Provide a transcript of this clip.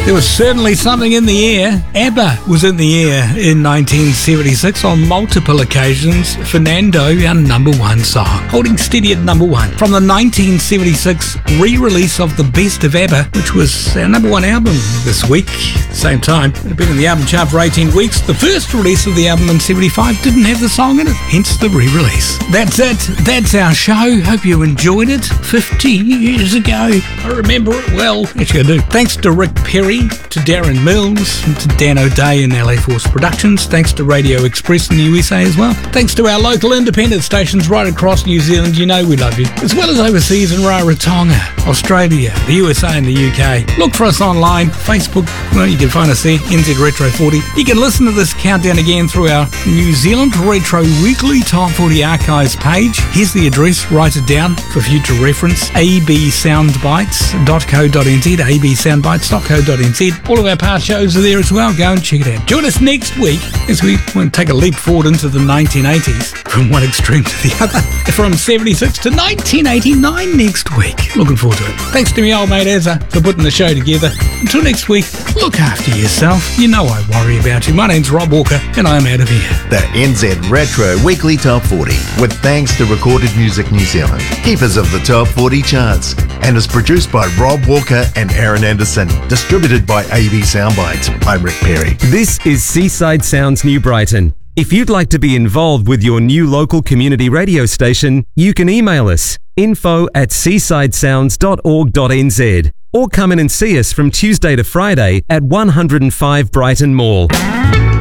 There was certainly something in the air. ABBA was in the air in 1976 on multiple occasions. Fernando, our number one song, holding steady at number one. From the 1976 re-release of The Best of ABBA, which was our number one album this week. Same time, it had been in the album chart for 18 weeks. The first release of the album in 75 didn't have the song in it, hence the re-release. That's it. That's our show. Hope you enjoyed it. 50 years ago. I remember it well. Actually, I do. Thanks to Rick Perry, to Darren Mills, and to Dan O'Day in LA Force Productions. Thanks to Radio Express in the USA as well. Thanks to our local independent stations right across New Zealand. You know we love you. As well as overseas in Rarotonga, Australia, the USA and the UK. Look for us online. Facebook, well, you can find us there, NZ Retro 40. You can listen to this countdown again through our New Zealand Retro Weekly Top 40 Archives page. Here's the address. Write it down for future reference. absoundbites.co.nz, absoundbites.co.nz. All of our past shows are there as well. Go and check it out. Join us next week as we take a leap forward into the 1980s from one extreme to the other. From 76 to 1989 next week. Looking forward to it. Thanks to me old mate Ezra for putting the show together. Until next week, look after yourself. You know I worry about you. My name's Rob Walker and I'm out of here. The NZ Retro Weekly Top 40 with thanks to Recorded Music New Zealand, keepers of the Top 40 charts, and is produced by Rob Walker and Aaron Anderson, distributed by AB Soundbites. I'm Rick Perry. This is Seaside Sounds New Brighton. If you'd like to be involved with your new local community radio station, you can email us info@seasidesounds.org.nz or come in and see us from Tuesday to Friday at 105 Brighton Mall.